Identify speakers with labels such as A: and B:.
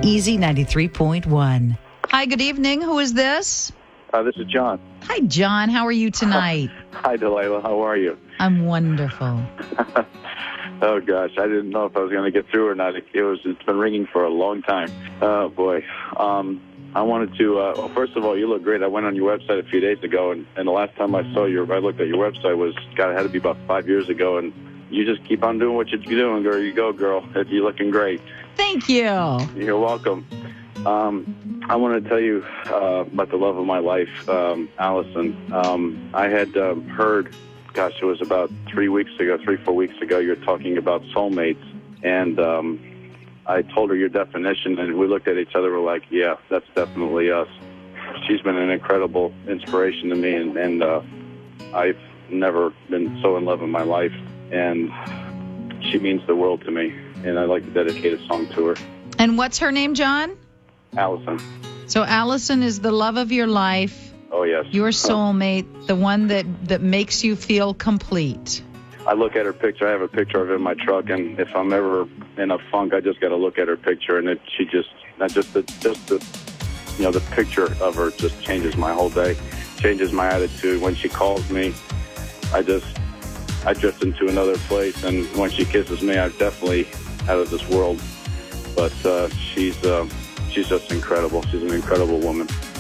A: Easy 93.1.
B: Hi, good evening. Who is this?
C: This is John.
B: Hi, John. How are you tonight?
C: Hi, Delilah. How are you?
B: I'm wonderful.
C: Oh, gosh. I didn't know if I was going to get through or not. It's been ringing for a long time. Oh, boy. I wanted to, well, first of all, you look great. I went on your website a few days ago, and the last time I looked at your website it had to be about 5 years ago, and you just keep on doing what you're doing, girl. You go, girl. You're looking great.
B: Thank you.
C: You're welcome. I want to tell you about the love of my life, Allison. I had heard, it was about 4 weeks ago, you were talking about soulmates, and I told her your definition, and we looked at each other, we're like, yeah, that's definitely us. She's been an incredible inspiration to me, and I've never been so in love in my life, and she means the world to me, and I'd like to dedicate a song to her.
B: And what's her name, John?
C: Allison.
B: So Allison is the love of your life.
C: Oh, yes.
B: Your soulmate, the one that makes you feel complete.
C: I look at her picture. I have a picture of her in my truck, and if I'm ever in a funk, I just got to look at her picture, and the picture of her just changes my whole day, changes my attitude. When she calls me, I drift into another place, and when she kisses me, I'm definitely out of this world. But she's just incredible. She's an incredible woman.